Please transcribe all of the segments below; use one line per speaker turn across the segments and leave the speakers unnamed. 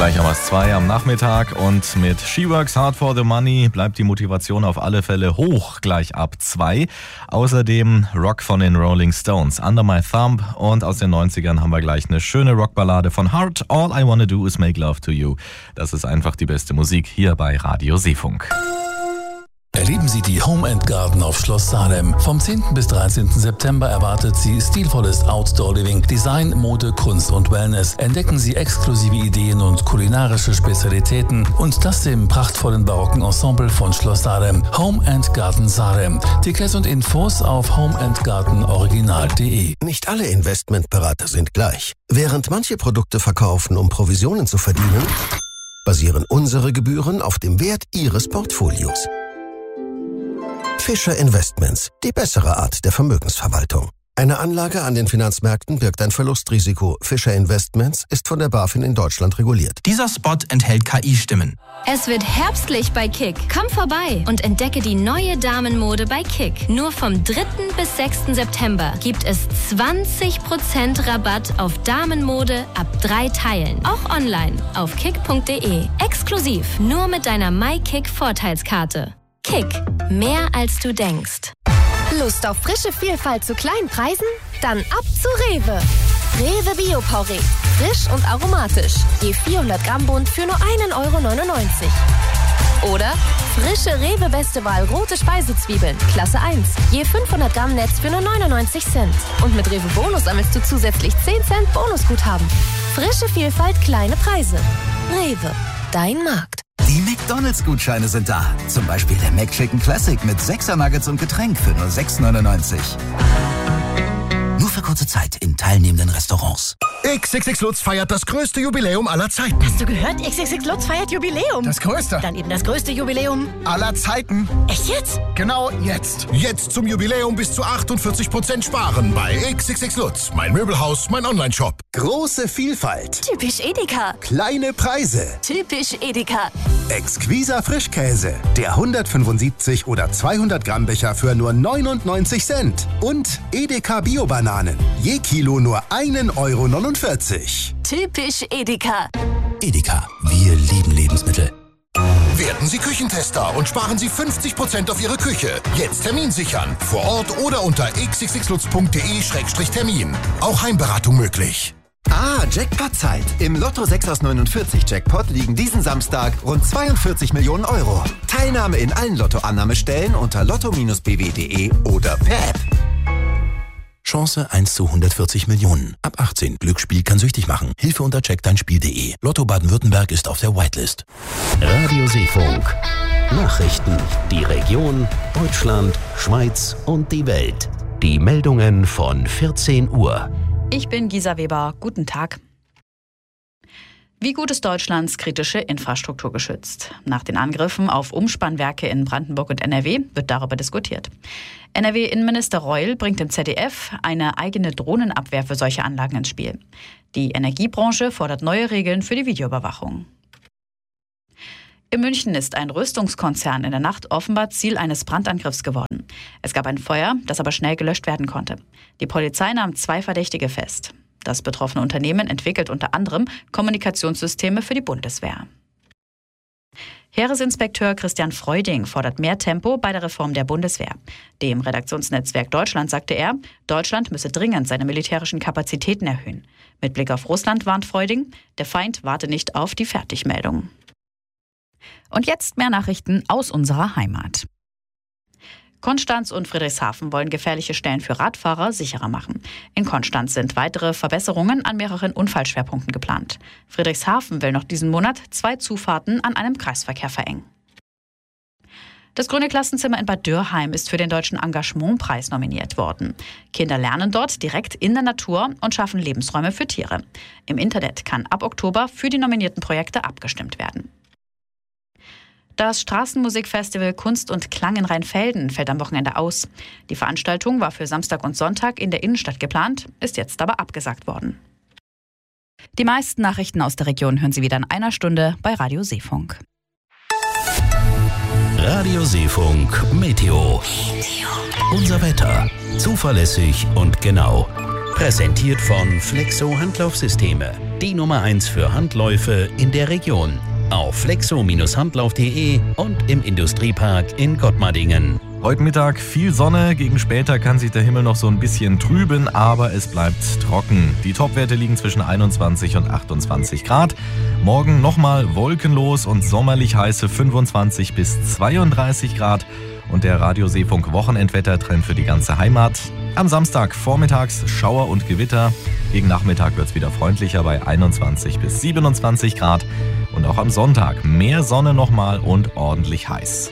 Gleich um 2 am Nachmittag und mit She Works Hard for the Money bleibt die Motivation auf alle Fälle hoch, gleich ab 2. Außerdem Rock von den Rolling Stones, Under My Thumb, und aus den 90ern haben wir gleich eine schöne Rockballade von Heart, All I Wanna Do Is Make Love to You. Das ist einfach die beste Musik hier bei Radio Seefunk.
Erleben Sie die Home & Garden auf Schloss Salem. Vom 10. bis 13. September erwartet Sie stilvolles Outdoor-Living, Design, Mode, Kunst und Wellness. Entdecken Sie exklusive Ideen und kulinarische Spezialitäten und das im prachtvollen barocken Ensemble von Schloss Salem. Home & Garden Salem. Tickets und Infos auf homeandgardenoriginal.de.
Nicht alle Investmentberater sind gleich. Während manche Produkte verkaufen, um Provisionen zu verdienen, basieren unsere Gebühren auf dem Wert Ihres Portfolios. Fischer Investments, die bessere Art der Vermögensverwaltung. Eine Anlage an den Finanzmärkten birgt ein Verlustrisiko. Fischer Investments ist von der BaFin in Deutschland reguliert.
Dieser Spot enthält KI-Stimmen.
Es wird herbstlich bei Kick. Komm vorbei und entdecke die neue Damenmode bei Kick. Nur vom 3. bis 6. September gibt es 20% Rabatt auf Damenmode ab 3 Teilen. Auch online auf kick.de. Exklusiv nur mit deiner MyKick-Vorteilskarte. Kick. Mehr als du denkst.
Lust auf frische Vielfalt zu kleinen Preisen? Dann ab zu Rewe. Rewe Bio-Porree. Frisch und aromatisch. Je 400 Gramm Bund für nur 1,99 €. Oder frische Rewe Beste Wahl rote Speisezwiebeln. Klasse 1. Je 500 Gramm Netz für nur 99 Cent. Und mit Rewe Bonus sammelst du zusätzlich 10 Cent Bonusguthaben. Frische Vielfalt, kleine Preise. Rewe. Dein Markt.
Die McDonalds-Gutscheine sind da. Zum Beispiel der McChicken Classic mit 6er Nuggets und Getränk für nur 6,99 €. Nur für kurze Zeit in teilnehmenden Restaurants.
XXX Lutz feiert das größte Jubiläum aller Zeiten.
Hast du gehört? XXX Lutz feiert Jubiläum.
Das größte.
Dann eben das größte Jubiläum
Aller Zeiten.
Echt jetzt?
Genau jetzt. Jetzt zum Jubiläum bis zu 48% sparen bei XXX Lutz. Mein Möbelhaus, mein Onlineshop.
Große Vielfalt.
Typisch Edeka.
Kleine Preise.
Typisch Edeka.
Exquiser Frischkäse. Der 175 oder 200 Gramm Becher für nur 99 Cent. Und Edeka Bio-Bananen. Je Kilo nur 1,49 €.
Typisch Edeka.
Edeka. Wir lieben Lebensmittel.
Werden Sie Küchentester und sparen Sie 50% auf Ihre Küche. Jetzt Termin sichern. Vor Ort oder unter xxxlutz.de/termin. Auch Heimberatung möglich.
Jackpot-Zeit. Im Lotto 6 aus 49 Jackpot liegen diesen Samstag rund 42 Millionen €. Teilnahme in allen Lottoannahmestellen unter lotto-bw.de oder per App.
Chance 1 zu 140 Millionen. Ab 18. Glücksspiel kann süchtig machen. Hilfe unter checkdeinspiel.de. Lotto Baden-Württemberg ist auf der Whitelist.
Radio Seefunk. Nachrichten. Die Region, Deutschland, Schweiz und die Welt. Die Meldungen von 14 Uhr.
Ich bin Gisa Weber. Guten Tag. Wie gut ist Deutschlands kritische Infrastruktur geschützt? Nach den Angriffen auf Umspannwerke in Brandenburg und NRW wird darüber diskutiert. NRW-Innenminister Reul bringt im ZDF eine eigene Drohnenabwehr für solche Anlagen ins Spiel. Die Energiebranche fordert neue Regeln für die Videoüberwachung. In München ist ein Rüstungskonzern in der Nacht offenbar Ziel eines Brandangriffs geworden. Es gab ein Feuer, das aber schnell gelöscht werden konnte. Die Polizei nahm 2 Verdächtige fest. Das betroffene Unternehmen entwickelt unter anderem Kommunikationssysteme für die Bundeswehr. Heeresinspekteur Christian Freuding fordert mehr Tempo bei der Reform der Bundeswehr. Dem Redaktionsnetzwerk Deutschland sagte er, Deutschland müsse dringend seine militärischen Kapazitäten erhöhen. Mit Blick auf Russland warnt Freuding, der Feind warte nicht auf die Fertigmeldung. Und jetzt mehr Nachrichten aus unserer Heimat. Konstanz und Friedrichshafen wollen gefährliche Stellen für Radfahrer sicherer machen. In Konstanz sind weitere Verbesserungen an mehreren Unfallschwerpunkten geplant. Friedrichshafen will noch diesen Monat 2 Zufahrten an einem Kreisverkehr verengen. Das Grüne Klassenzimmer in Bad Dürrheim ist für den Deutschen Engagementpreis nominiert worden. Kinder lernen dort direkt in der Natur und schaffen Lebensräume für Tiere. Im Internet kann ab Oktober für die nominierten Projekte abgestimmt werden. Das Straßenmusikfestival Kunst und Klang in Rheinfelden fällt am Wochenende aus. Die Veranstaltung war für Samstag und Sonntag in der Innenstadt geplant, ist jetzt aber abgesagt worden. Die meisten Nachrichten aus der Region hören Sie wieder in einer Stunde bei Radio Seefunk.
Radio Seefunk Meteo. Unser Wetter. Zuverlässig und genau. Präsentiert von Flexo Handlaufsysteme. die Nummer 1 für Handläufe in der Region. Auf flexo-handlauf.de und im Industriepark in Gottmardingen.
Heute Mittag viel Sonne, gegen später kann sich der Himmel noch so ein bisschen trüben, aber es bleibt trocken. Die Topwerte liegen zwischen 21 und 28 Grad. Morgen nochmal wolkenlos und sommerlich heiße 25 bis 32 Grad. Und der Radio-Seefunk-Wochenendwettertrend für die ganze Heimat. Am Samstag vormittags Schauer und Gewitter. Gegen Nachmittag wird es wieder freundlicher bei 21 bis 27 Grad. Und auch am Sonntag mehr Sonne nochmal und ordentlich heiß.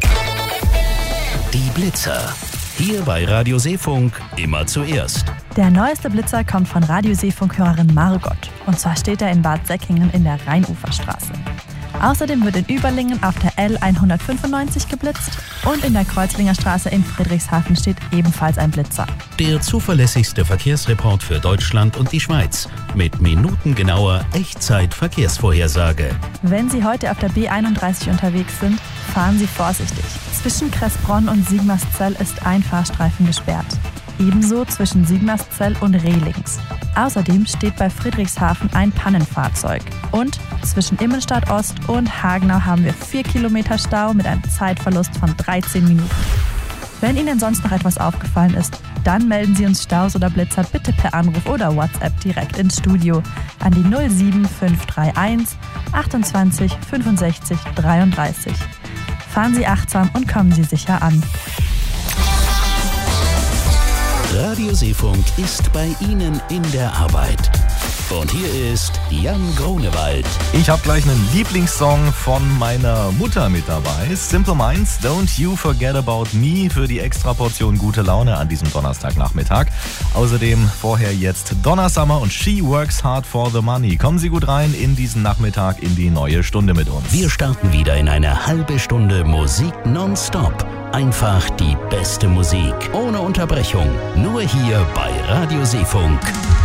Die Blitzer. Hier bei Radio Seefunk immer zuerst.
Der neueste Blitzer kommt von Radio Seefunk-Hörerin Margot. Und zwar steht er in Bad Säckingen in der Rheinuferstraße. Außerdem wird in Überlingen auf der L195 geblitzt und in der Kreuzlinger Straße in Friedrichshafen steht ebenfalls ein Blitzer.
Der zuverlässigste Verkehrsreport für Deutschland und die Schweiz mit minutengenauer Echtzeit-Verkehrsvorhersage.
Wenn Sie heute auf der B31 unterwegs sind, fahren Sie vorsichtig. Zwischen Kressbronn und Sigmarszell ist ein Fahrstreifen gesperrt. Ebenso zwischen Sigmarszell und Rehlings. Außerdem steht bei Friedrichshafen ein Pannenfahrzeug. Und zwischen Immenstadt Ost und Hagenau haben wir 4 Kilometer Stau mit einem Zeitverlust von 13 Minuten. Wenn Ihnen sonst noch etwas aufgefallen ist, dann melden Sie uns Staus oder Blitzer bitte per Anruf oder WhatsApp direkt ins Studio an die 07531 28 65 33. Fahren Sie achtsam und kommen Sie sicher an.
Radio Seefunk ist bei Ihnen in der Arbeit. Und hier ist Jan Grunewald.
Ich habe gleich einen Lieblingssong von meiner Mutter mit dabei. Simple Minds, Don't You Forget About Me für die Extraportion gute Laune an diesem Donnerstagnachmittag. Außerdem vorher jetzt Donna Summer und She Works Hard for the Money. Kommen Sie gut rein in diesen Nachmittag, in die neue Stunde mit uns.
Wir starten wieder in eine halbe Stunde Musik nonstop. Einfach die beste Musik, ohne Unterbrechung. Nur hier bei Radio Seefunk.